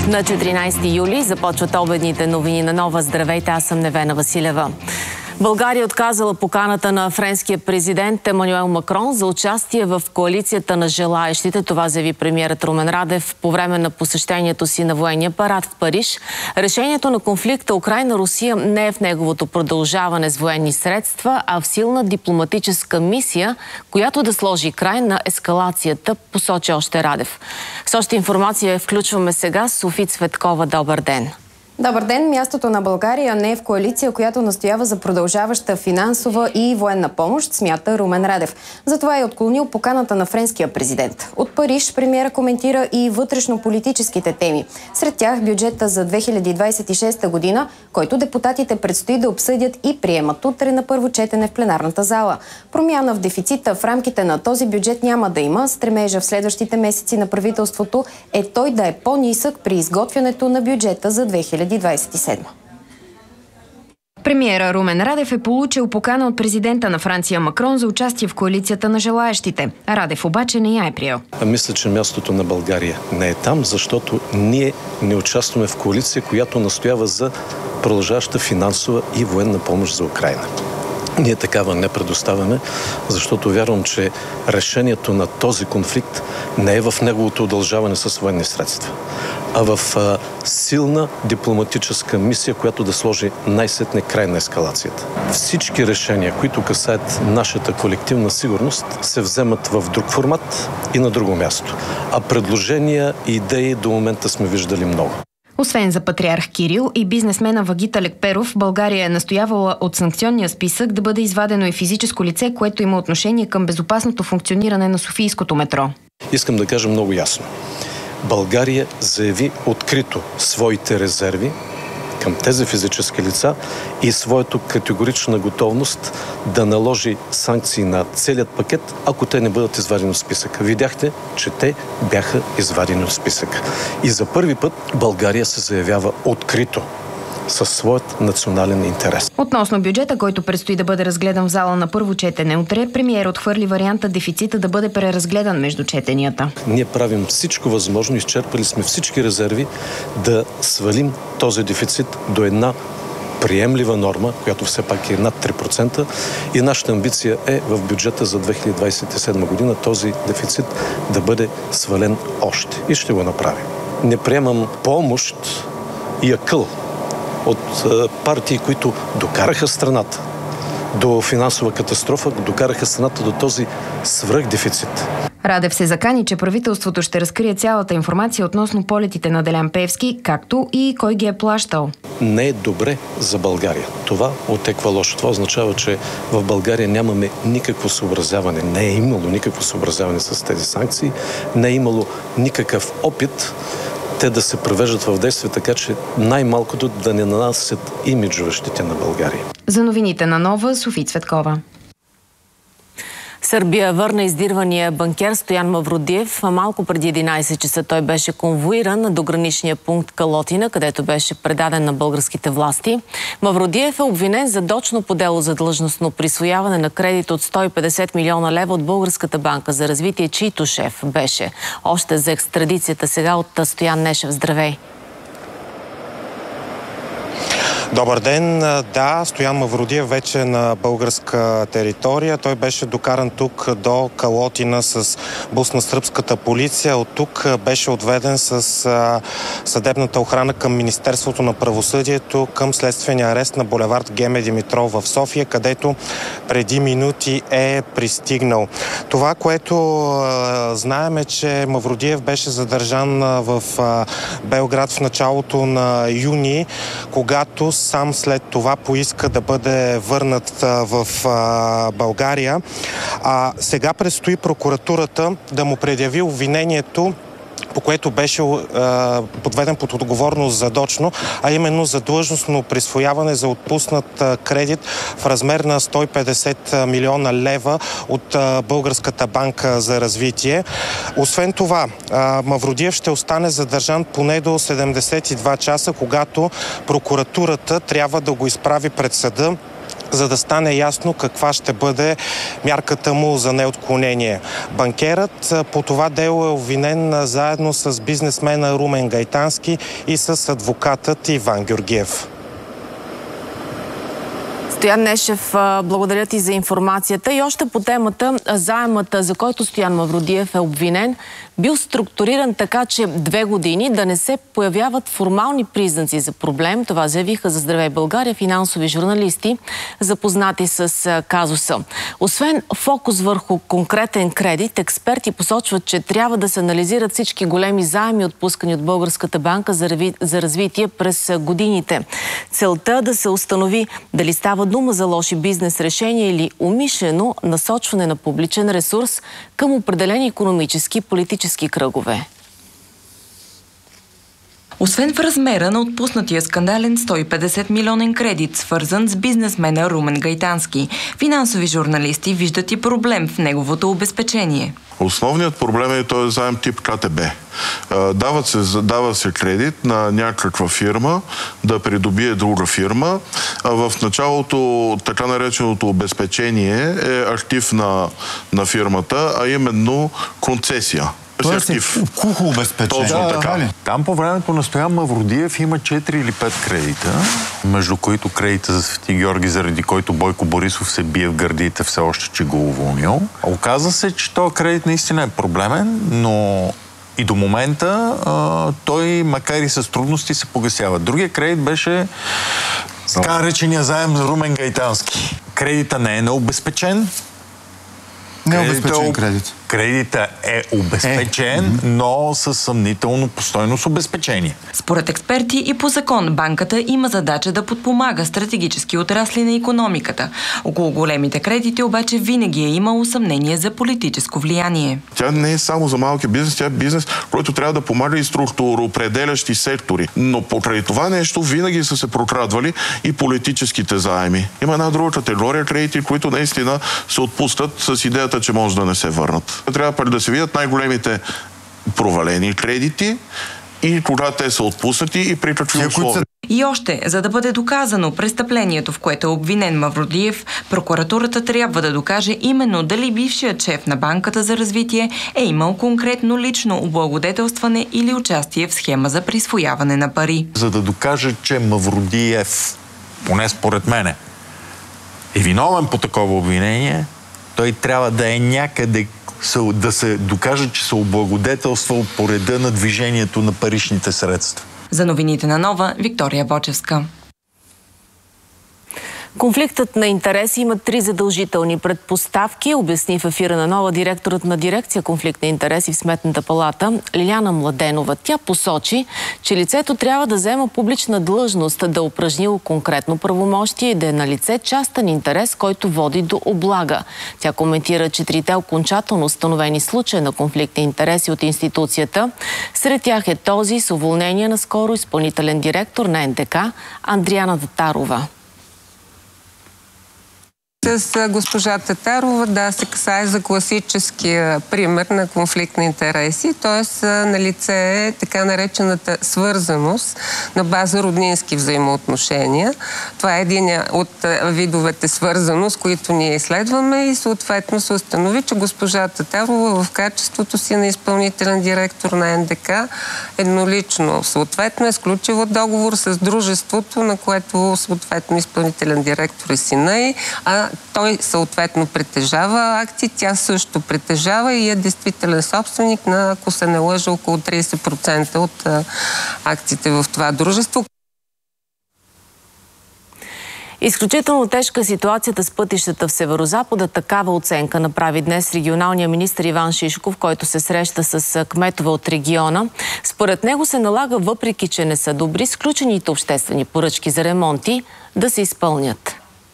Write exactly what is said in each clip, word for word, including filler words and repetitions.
На четиринайсети юли започват обедните новини на Нова. Здравейте, аз съм Невена Василева. България отказала поканата на френския президент Емануел Макрон за участие в коалицията на желаещите. Това заяви премиерът Румен Радев по време на посещението си на военния парад в Париж. Решението на конфликта Украйна-Русия не е в неговото продължаване с военни средства, а в силна дипломатическа мисия, която да сложи край на ескалацията, посочи още Радев. С още информация включваме сега Софи Цветкова. Добър ден! Добър ден! Мястото на България не е в коалиция, която настоява за продължаваща финансова и военна помощ, смята Румен Радев. Затова е отклонил поканата на френския президент. От Париж премиера коментира и вътрешно-политическите теми. Сред тях бюджета за две хиляди двайсет и шеста година, който депутатите предстои да обсъдят и приемат утре на първо четене в пленарната зала. Промяна в дефицита в рамките на този бюджет няма да има. Стремежа в следващите месеци на правителството е той да е по-нисък при изготвянето на бюджета за две хиляди двайсет и седма. Премиера Румен Радев е получил покана от президента на Франция Макрон за участие в коалицията на желаещите. Радев обаче не я е приел. Мисля, че мястото на България не е там, защото ние не участваме в коалиция, която настоява за продължаваща финансова и военна помощ за Украйна. Ние такава не предоставяме, защото вярвам, че решението на този конфликт не е в неговото удължаване с военни средства, а в а, силна дипломатическа мисия, която да сложи най-сетне край на ескалацията. Всички решения, които касаят нашата колективна сигурност, се вземат в друг формат и на друго място. А предложения и идеи до момента сме виждали много. Освен за патриарх Кирил и бизнесмена Вагита Лекперов, България е настоявала от санкционния списък да бъде извадено и физическо лице, което има отношение към безопасното функциониране на Софийското метро. Искам да кажа много ясно. България заяви открито своите резерви към тези физически лица и своето категорична готовност да наложи санкции на целият пакет, ако те не бъдат извадени от списъка. Видяхте, че те бяха извадени от списъка. И за първи път България се заявява открито със своят национален интерес. Относно бюджета, който предстои да бъде разгледан в зала на първо четене утре, премиер отхвърли варианта дефицита да бъде преразгледан между четенията. Ние правим всичко възможно, изчерпали сме всички резерви да свалим този дефицит до една приемлива норма, която все пак е над три процента, и нашата амбиция е в бюджета за две хиляди двайсет и седма година този дефицит да бъде свален още. И ще го направим. Не приемам помощ и акъл от партии, които докараха страната до финансова катастрофа, докараха страната до този свръхдефицит. Радев се закани, че правителството ще разкрие цялата информация относно полетите на Делян Пеевски, както и кой ги е плащал. Не е добре за България. Това отеква лошо. Това означава, че в България нямаме никакво съобразяване. Не е имало никакво съобразяване с тези санкции. Не е имало никакъв опит те да се превеждат в действие, така че най-малкото да не нанасят имиджова щети на България. За новините на Нова, Софи Цветкова. Сърбия върна издирвания банкер Стоян Мавродиев. Малко преди единайсет часа той беше конвоиран до граничния пункт Калотина, където беше предаден на българските власти. Мавродиев е обвинен задочно по дело за длъжностно присвояване на кредит от сто и петдесет милиона лева от Българската банка за развитие, чийто шеф беше още за екстрадицията. Сега от Стоян Нешев. Здравей! Добър ден! Да, Стоян Мавродиев вече е на българска територия. Той беше докаран тук до Калотина с бус на сръбската полиция. От тук беше отведен с съдебната охрана към Министерството на правосъдието, към следствения арест на булевард Геме Димитров в София, където преди минути е пристигнал. Това, което знаем, е, че Мавродиев беше задържан в Белград в началото на юни, когато сам след това поиска да бъде върнат в България. А сега предстои прокуратурата да му предяви обвинението, по което беше е, подведен под отговорност задочно, а именно за длъжностно присвояване за отпуснат е, кредит в размер на сто и петдесет милиона лева от е, Българската банка за развитие. Освен това, е, Мавродиев ще остане задържан поне до седемдесет и два часа, когато прокуратурата трябва да го изправи пред съда за да стане ясно каква ще бъде мярката му за неотклонение. Банкерът по това дело е обвинен заедно с бизнесмена Румен Гайтански и с адвокатът Иван Георгиев. Стоян Нешев, благодаря ти за информацията. И още по темата, заемът, за който Стоян Мавродиев е обвинен, бил структуриран така, че две години да не се появяват формални признаци за проблем. Това заявиха за Здравей България финансови журналисти, запознати с казуса. Освен фокус върху конкретен кредит, експерти посочват, че трябва да се анализират всички големи заеми, отпускани от Българската банка за развитие през годините. Целта да се установи дали става дума за лоши бизнес решения или умишлено насочване на публичен ресурс към определени икономически и политически кръгове. Освен в размера на отпуснатия скандален сто и петдесет милионен кредит, свързан с бизнесмена Румен Гайтански, финансови журналисти виждат и проблем в неговото обезпечение. Основният проблем е този заем тип КТБ. Дава се, дава се кредит на някаква фирма да придобие друга фирма. В началото така нареченото обезпечение е актив на, на фирмата, а именно концесия. Тоест е кухо обезпечение. Точно така. Да, там по времето на Стоян Мавродиев има четири или пет кредита, между които кредита за Свети Георги, заради който Бойко Борисов се бие в гърдите все още, че го уволнил. Оказа се, че този кредит наистина е проблемен, но и до момента а, той, макар и с трудности, се погасява. Другия кредит беше така наречения заем за Румен Гайтански. Кредита не е необезпечен. Необезпечен кредит. Кредита е обезпечен, е. но със съмнително постойност обезпечение. Според експерти и по закон, банката има задача да подпомага стратегически отрасли на икономиката. Около големите кредити обаче винаги е имало съмнение за политическо влияние. Тя не е само за малки бизнес, тя е бизнес, който трябва да помага и структуроопределящи сектори. Но покрай това нещо винаги са се прокрадвали и политическите заеми. Има една друга категория кредити, които наистина се отпускат с идеята, че може да не се върнат. Трябва да се видят най-големите провалени кредити и кога те са отпуснати и при какви условия. И още, за да бъде доказано престъплението, в което е обвинен Мавродиев, прокуратурата трябва да докаже именно дали бившият шеф на Банката за развитие е имал конкретно лично облагодетелстване или участие в схема за присвояване на пари. За да докаже, че Мавродиев, поне според мене, е виновен по такова обвинение, той трябва да е някъде, да се докаже, че се облагодетелствал по реда на движението на паричните средства. За новините на Нова, Виктория Бочевска. Конфликтът на интереси има три задължителни предпоставки, обясни в ефира на Нова директорът на дирекция конфликт на интереси в Сметната палата Лиляна Младенова. Тя посочи, че лицето трябва да взема публична длъжност, да упражнило конкретно правомощие и да е на лице частен интерес, който води до облага. Тя коментира четирите окончателно установени случая на конфликт на интереси от институцията. Сред тях е този с уволнение на скоро изпълнителен директор на НДК Андриана Татарова. С госпожа Татарова, да, се касае за класическия пример на конфликт на интереси, т.е. на лице е така наречената свързаност на база роднински взаимоотношения. Това е един от видовете свързаност, които ние изследваме и съответно се установи, че госпожа Татарова в качеството си на изпълнителен директор на НДК еднолично съответно е сключила договор с дружеството, на което съответно изпълнителен директор е сина й, а той съответно притежава акции, тя също притежава и е действителен собственик на, ако се не лъжа, около трийсет процента от акциите в това дружество. Изключително тежка е ситуацията с пътищата в Северозапада. Такава оценка направи днес регионалния министър Иван Шишков, който се среща с кметове от региона. Според него се налага, въпреки че не са добри, сключените обществени поръчки за ремонти да се изпълнят.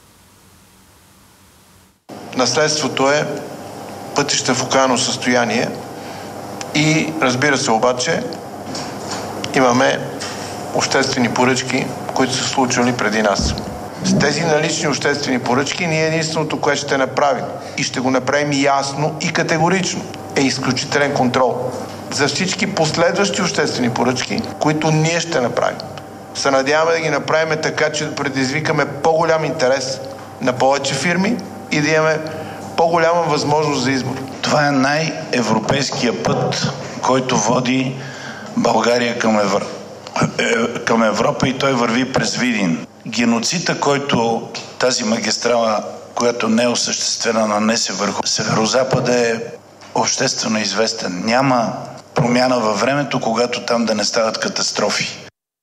Наследството е пътища в окаяно състояние и, разбира се, обаче имаме обществени поръчки, които са случвали преди нас. С тези налични обществени поръчки ние единственото, което ще направим и ще го направим ясно и категорично, е изключителен контрол. За всички последващи обществени поръчки, които ние ще направим, се надяваме да ги направим така, че да предизвикаме по-голям интерес на повече фирми и да имаме по-голяма възможност за избор. Това е най-европейския път, който води България към, Евро... към Европа и той върви през Видин. Геноцида, който тази магистрала, която не е осъществена, нанесе върху Северозапада, е обществено известен. Няма промяна във времето, когато там да не стават катастрофи.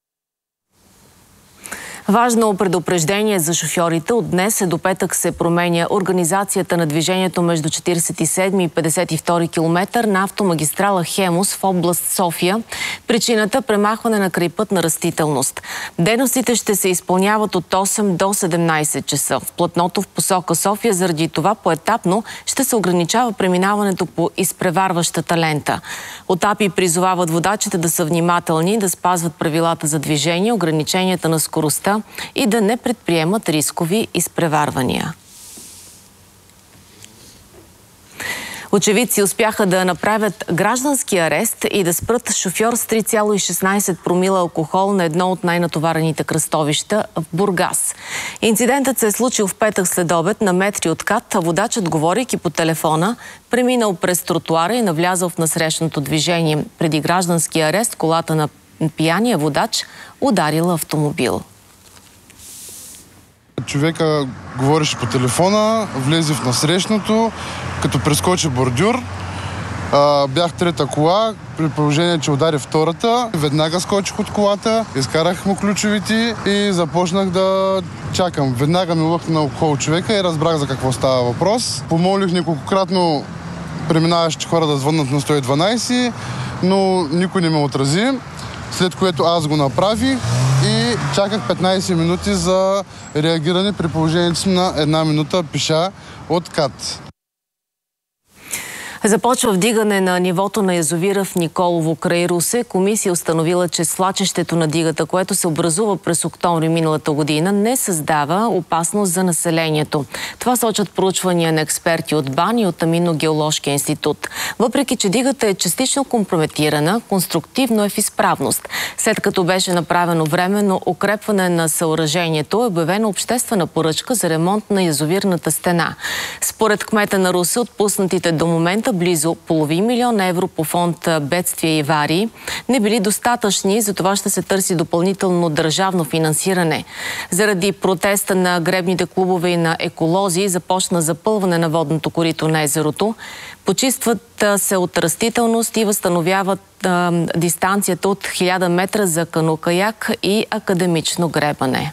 Важно предупреждение за шофьорите. От днес до петък се променя организацията на движението между четиридесет и седми и петдесет и втори километър на автомагистрала Хемус в област София. Причината – премахване на крайпътна растителност. Дейностите ще се изпълняват от осем до седемнайсет часа. В платното в посока София заради това поетапно ще се ограничава преминаването по изпреварващата лента. От АПИ призовават водачите да са внимателни, да спазват правилата за движение, ограниченията на скоростта и да не предприемат рискови изпреварвания. Очевидци успяха да направят граждански арест и да спрат шофьор с три цяло и шестнайсет промила алкохол на едно от най-натоварените кръстовища в Бургас. Инцидентът се е случил в петък след обед на метри от КАТ. Водачът, говорейки по телефона, преминал през тротуара и навлязал в насрещното движение. Преди граждански арест колата на пияния водач ударила автомобил. Човека говореше по телефона, влезе в насрещното, като прескочи бордюр. А, бях трета кола, при положение, че удари втората. Веднага скочих от колата, изкарах му ключовите и започнах да чакам. Веднага ми лъхна около човека и разбрах за какво става въпрос. Помолих неколкократно преминаващи хора да звъннат на сто и дванайсет, но никой не ме отрази. След което аз го направих и чаках петнайсет минути за реагиране при положението си на една минута пеша от КАТ. Започва вдигане на нивото на язовира в Николово край Русе. Комисия установила, че свлачището на дигата, което се образува през октомври миналата година, не създава опасност за населението. Това сочат проучвания на експерти от БАН и от Аминно-геоложкия институт. Въпреки че дигата е частично компрометирана, конструктивно е в изправност. След като беше направено временно укрепване на съоръжението, е обявена обществена поръчка за ремонт на язовирната стена. Според кмета на Русе, отпуснатите до момента близо половин милион евро по фонд бедствия и аварии не били достатъчни, затова ще се търси допълнително държавно финансиране. Заради протеста на гребните клубове и на еколози започна запълване на водното корито на езерото. Почистват се от растителност и възстановяват а, дистанцията от хиляда метра за кано-каяк и академично гребане.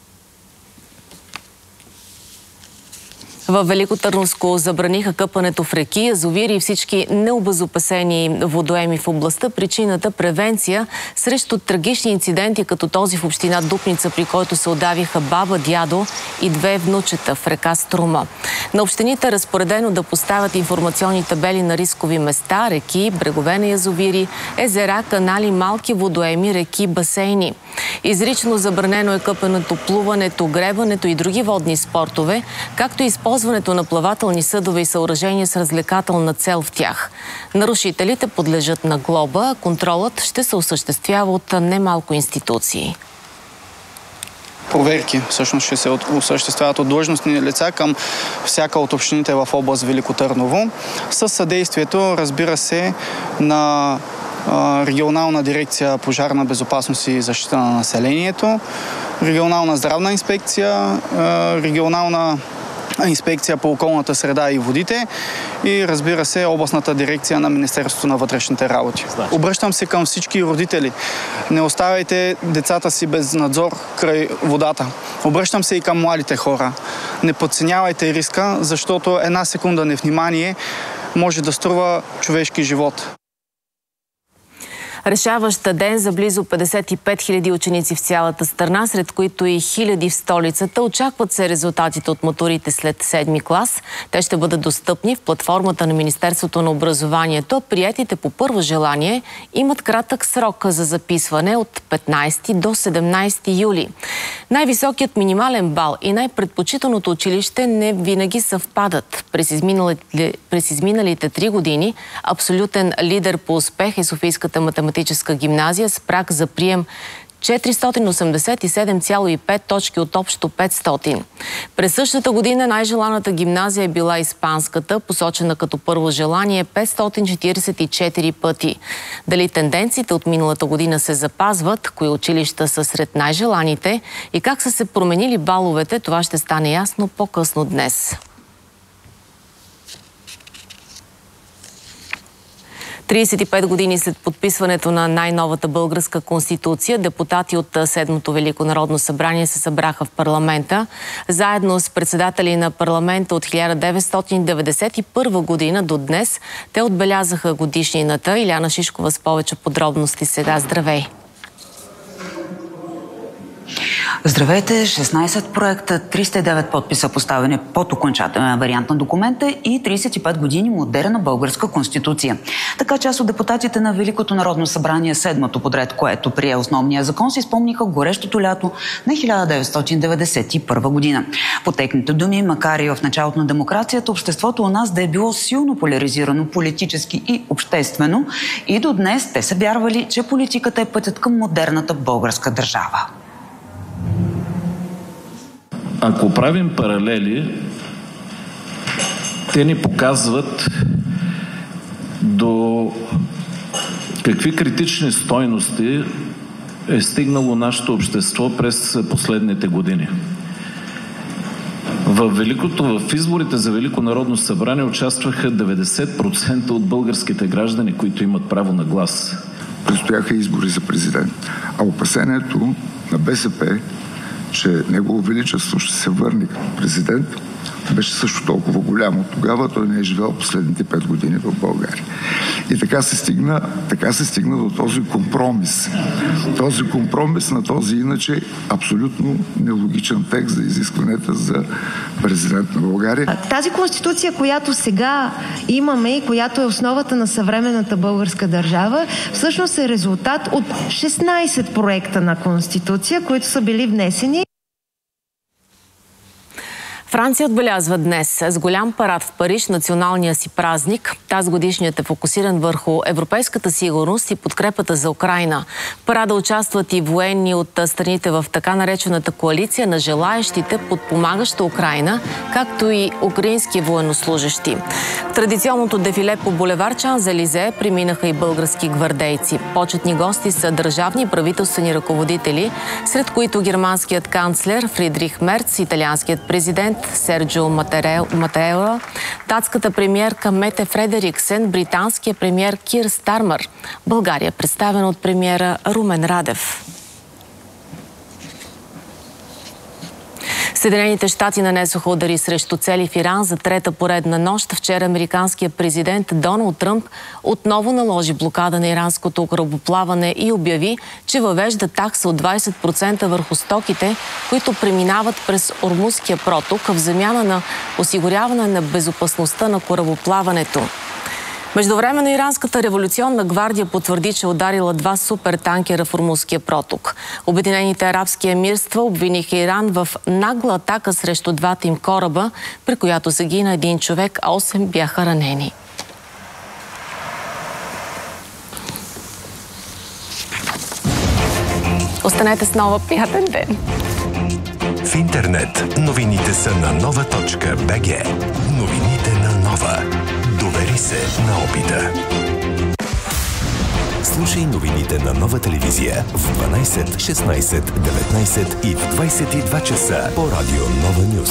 Във Великотърновско забраниха къпането в реки, язовири и всички необезопасени водоеми в областта. Причината – превенция срещу трагични инциденти, като този в община Дупница, при който се удавиха баба, дядо и две внучета в река Струма. На общините е разпоредено да поставят информационни табели на рискови места, реки, брегове на язовири, езера, канали, малки водоеми, реки, басейни. Изрично забранено е къпенето, плуването, гребането и други водни спортове, както и използването на плавателни съдове и съоръжения с развлекателна цел в тях. Нарушителите подлежат на глоба, а контролът ще се осъществява от немалко институции. Проверки всъщност ще се осъществяват от длъжностни лица към всяка от общините в област Велико Търново, със съдействието, разбира се, на Регионална дирекция пожарна безопасност и защита на населението, Регионална здравна инспекция, Регионална инспекция по околната среда и водите и, разбира се, областната дирекция на Министерството на вътрешните работи. Обръщам се към всички родители. Не оставяйте децата си без надзор край водата. Обръщам се и към младите хора. Не подценявайте риска, защото една секунда невнимание може да струва човешки живот. Решаващ ден за близо петдесет и пет хиляди ученици в цялата страна, сред които и хиляди в столицата. Очакват се резултатите от матурите след седми клас. Те ще бъдат достъпни в платформата на Министерството на образованието. Приетите по първо желание имат кратък срок за записване от петнайсети до седемнайсети юли. Най-високият минимален бал и най-предпочитаното училище не винаги съвпадат. През изминалите, през изминалите три години абсолютен лидер по успех е Софийската математическа гимназия с праг за прием четиристотин осемдесет и седем цяло и пет точки от общо петстотин. През същата година най-желаната гимназия е била испанската, посочена като първо желание петстотин четиридесет и четири пъти. Дали тенденциите от миналата година се запазват, кои училища са сред най-желаните и как са се променили баловете, това ще стане ясно по-късно днес. тридесет и пет години след подписването на най-новата българска конституция, депутати от Седмото Велико народно събрание се събраха в парламента. Заедно с председатели на парламента от хиляда деветстотин деветдесет и първа година до днес, те отбелязаха годишнината. Иляна Шишкова с повече подробности сега. Здравей! Здравейте! шестнайсет проекта, триста и девет подписа поставени под окончателен вариант на документа и тридесет и пет години модерна българска конституция. Така част от депутатите на Великото народно събрание, седмото подред, което прие основния закон, си спомниха горещото лято на хиляда деветстотин деветдесет и първа година. По техните думи, макар и в началото на демокрацията, обществото у нас да е било силно поляризирано политически и обществено, и до днес те са вярвали, че политиката е пътят към модерната българска държава. Ако правим паралели, те ни показват до какви критични стойности е стигнало нашето общество през последните години. В, великото, в изборите за Велико народно събрание участваха деветдесет процента от българските граждани, които имат право на глас. Предстояха избори за президент, а опасението на БСП, че Негово Величество ще се върне като президент, беше също толкова голямо. Тогава той не е живял последните пет години в България. И така се стигна, така се стигна до този компромис. Този компромис на този иначе абсолютно нелогичен текст за изискванията за президент на България. Тази конституция, която сега имаме и която е основата на съвременната българска държава, всъщност е резултат от шестнайсет проекта на конституция, които са били внесени. Франция отбелязва днес с голям парад в Париж националния си празник. Тази годишният е фокусиран върху европейската сигурност и подкрепата за Украйна. В парада участват и военни от страните в така наречената коалиция на желаещите, подпомагаща Украйна, както и украински военнослужещи. В традиционното дефиле по булевар Шанзелизе преминаха и български гвардейци. Почетни гости са държавни и правителствени ръководители, сред които германският канцлер Фридрих Мерц, италианският президент Серджо Матеела, датската премиерка Мете Фредериксен, британския премиер Кир Стармър. България представена от премиера Румен Радев. Съединените щати нанесоха удари срещу цели в Иран за трета поредна нощ. Вчера американският президент Доналд Тръмп отново наложи блокада на иранското корабоплаване и обяви, че въвежда такса от двайсет процента върху стоките, които преминават през Ормузския проток в замяна на осигуряване на безопасността на корабоплаването. Междувременно иранската революционна гвардия потвърди, че ударила два супертанкера в Ормузския проток. Обединените арабски емирства обвиниха Иран в нагла атака срещу двата им кораба, при която загина един човек, а осем бяха ранени. Останете с нова. Приятен ден! В интернет новините са на нова точка бг. Новините на Нова. Довери се на опита. Слушай новините на Нова телевизия в дванайсет, шестнайсет, деветнайсет и в двайсет и два часа по радио Нова Нюз.